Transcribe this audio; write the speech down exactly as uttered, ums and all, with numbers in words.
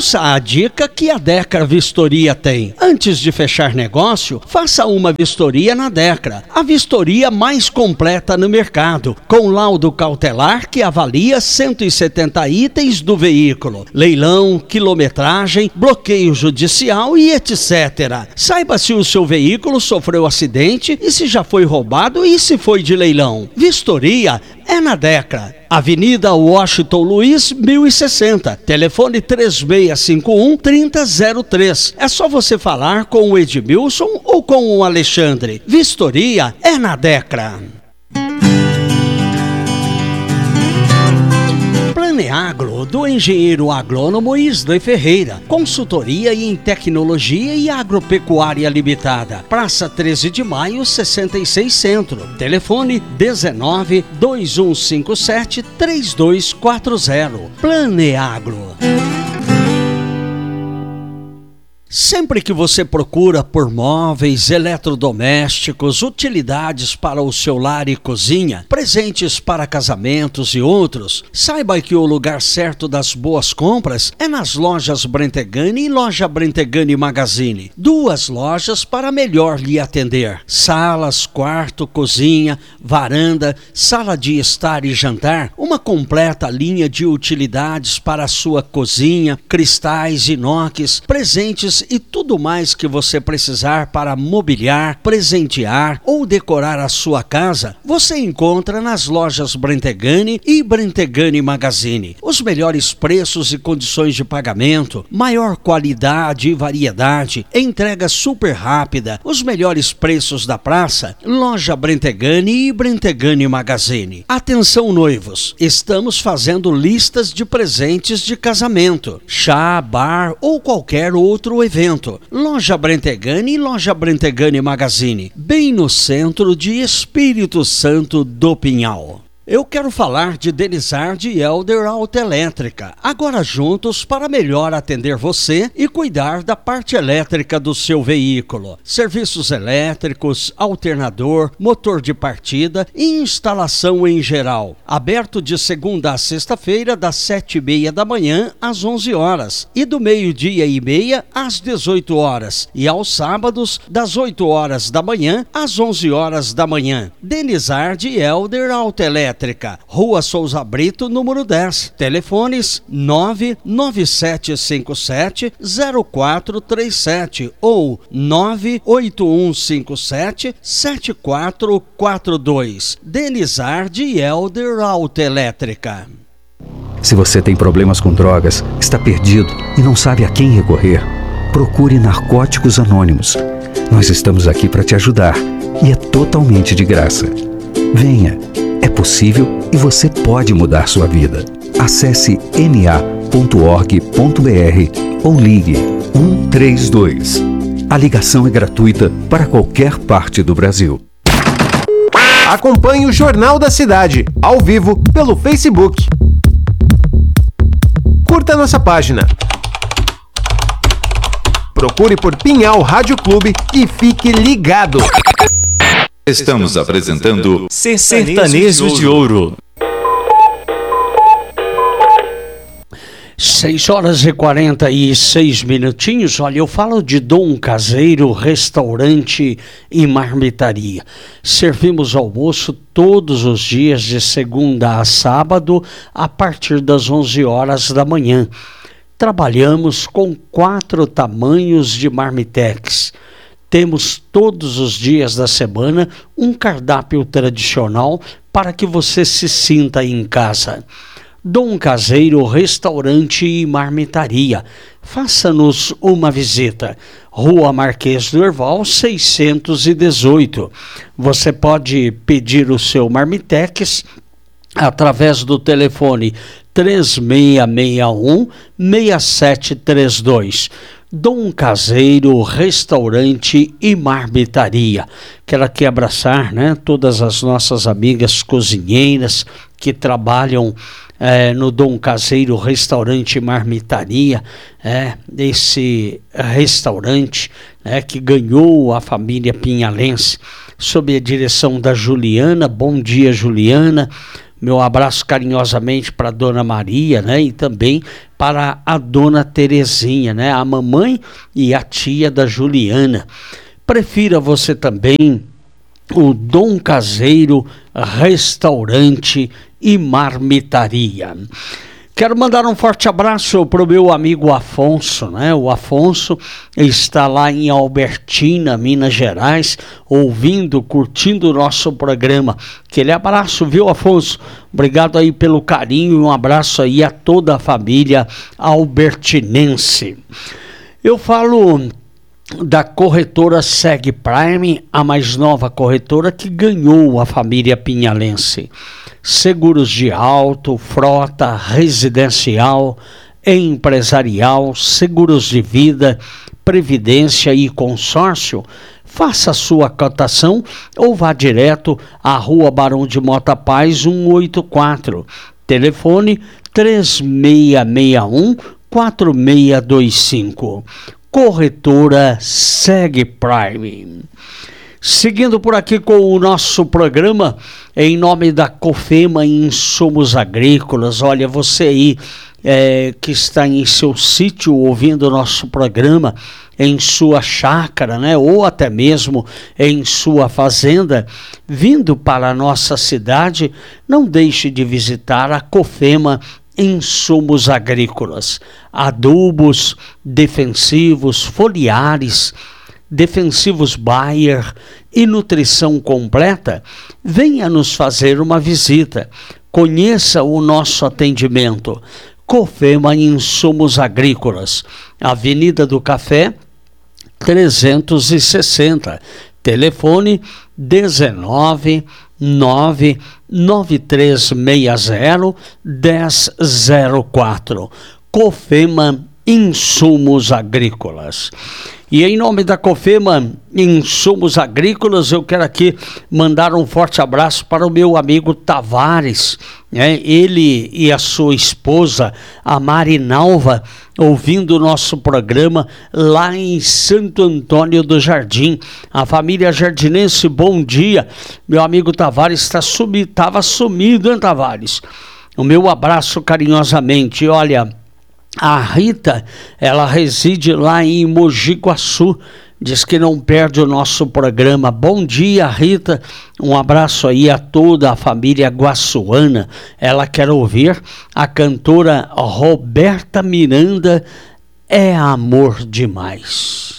Ouça a dica que a Decra Vistoria tem. Antes de fechar negócio, faça uma vistoria na Decra, a vistoria mais completa no mercado, com laudo cautelar que avalia cento e setenta itens do veículo, leilão, quilometragem, bloqueio judicial e etcétera. Saiba se o seu veículo sofreu acidente e se já foi roubado e se foi de leilão. Vistoria é na Decra. Avenida Washington Luiz, mil e sessenta. Telefone três seis cinco um, três zero zero três. É só você falar com o Edmilson ou com o Alexandre. Vistoria é na Decra. Planeagro, do engenheiro agrônomo Isley Ferreira. Consultoria em tecnologia e agropecuária limitada. Praça treze de maio, sessenta e seis Centro. Telefone dezenove, dois um cinco sete, três dois quatro zero. Planeagro. Sempre que você procura por móveis, eletrodomésticos, utilidades para o seu lar e cozinha, presentes para casamentos e outros, saiba que o lugar certo das boas compras é nas lojas Brentegani e loja Brentegani Magazine. Duas lojas para melhor lhe atender. Salas, quarto, cozinha, varanda, sala de estar e jantar, uma completa linha de utilidades para a sua cozinha, cristais, inox, presentes e tudo mais que você precisar para mobiliar, presentear ou decorar a sua casa, você encontra nas lojas Brentegani e Brentegani Magazine. Os melhores preços e condições de pagamento, maior qualidade e variedade, entrega super rápida, os melhores preços da praça, loja Brentegani e Brentegani Magazine. Atenção noivos, estamos fazendo listas de presentes de casamento, chá, bar ou qualquer outro evento. Loja Brentegani e loja Brentegani Magazine, bem no centro de Espírito Santo do Pinhal. Eu quero falar de Denizard e Elder Autoelétrica, agora juntos para melhor atender você e cuidar da parte elétrica do seu veículo. Serviços elétricos, alternador, motor de partida e instalação em geral. Aberto de segunda a sexta-feira, das sete e meia da manhã às onze horas e do meio-dia e meia às dezoito horas e aos sábados das oito horas da manhã às onze horas da manhã. Denizard e Elder Autoelétrica, Rua Souza Brito, número dez. Telefones nove nove sete cinco sete zero quatro três sete ou nove oito um cinco sete sete quatro quatro dois. Denizard e Elder Autoelétrica. Se você tem problemas com drogas, está perdido e não sabe a quem recorrer, procure Narcóticos Anônimos. Nós estamos aqui para te ajudar e é totalmente de graça. Venha, é possível e você pode mudar sua vida. Acesse n a ponto org ponto b r ou ligue um três dois. A ligação é gratuita para qualquer parte do Brasil. Acompanhe o Jornal da Cidade, ao vivo, pelo Facebook. Curta nossa página. Procure por Pinhal Rádio Clube e fique ligado. Estamos apresentando Sertanejos de Ouro. seis horas e quarenta e seis minutinhos. Olha, eu falo de Dom Caseiro Restaurante e Marmitaria. Servimos almoço todos os dias de segunda a sábado a partir das onze horas da manhã. Trabalhamos com quatro tamanhos de marmitex. Temos todos os dias da semana um cardápio tradicional para que você se sinta em casa. Dom Caseiro Restaurante e Marmitaria. Faça-nos uma visita. Rua Marquês do Herval, seiscentos e dezoito. Você pode pedir o seu marmitex através do telefone três seis seis um, seis sete três dois. Dom Caseiro Restaurante e Marmitaria. Quero aqui abraçar, né, todas as nossas amigas cozinheiras que trabalham é, no Dom Caseiro Restaurante e Marmitaria, é, esse restaurante, né, que ganhou a família pinhalense sob a direção da Juliana. Bom dia, Juliana. Meu abraço carinhosamente para a Dona Maria, né? E também para a Dona Terezinha, né? A mamãe e a tia da Juliana. Prefira você também o Dom Caseiro Restaurante e Marmitaria. Quero mandar um forte abraço para o meu amigo Afonso, né? O Afonso está lá em Albertina, Minas Gerais, ouvindo, curtindo o nosso programa. Aquele abraço, viu, Afonso? Obrigado aí pelo carinho e um abraço aí a toda a família albertinense. Eu falo da corretora Seg Prime, a mais nova corretora que ganhou a família pinhalense. Seguros de auto, frota, residencial, empresarial, seguros de vida, previdência e consórcio. Faça a sua cotação ou vá direto à Rua Barão de Mota Paz cento e oitenta e quatro. Telefone três seis seis um, quatro seis dois cinco. Corretora Seg Prime. Seguindo por aqui com o nosso programa, em nome da Cofema Insumos Agrícolas. Olha, você aí é, que está em seu sítio ouvindo o nosso programa, em sua chácara, né, ou até mesmo em sua fazenda, vindo para a nossa cidade, não deixe de visitar a Cofema Insumos Agrícolas. Adubos, defensivos, foliares, defensivos Bayer e nutrição completa. Venha nos fazer uma visita. Conheça o nosso atendimento. Cofema Insumos Agrícolas, Avenida do Café trezentos e sessenta. Telefone dezenove, nove nove três seis zero, um zero zero quatro. Cofema Insumos Agrícolas. E em nome da Cofema Insumos Agrícolas, eu quero aqui mandar um forte abraço para o meu amigo Tavares, né? Ele e a sua esposa, a Marinalva, ouvindo o nosso programa lá em Santo Antônio do Jardim. A família jardinense, bom dia. Meu amigo Tavares está sumido, estava sumido, hein, Tavares? O meu abraço carinhosamente. Olha, a Rita, ela reside lá em Mogi Guaçu, diz que não perde o nosso programa. Bom dia, Rita, um abraço aí a toda a família guaçuana. Ela quer ouvir a cantora Roberta Miranda, É Amor Demais.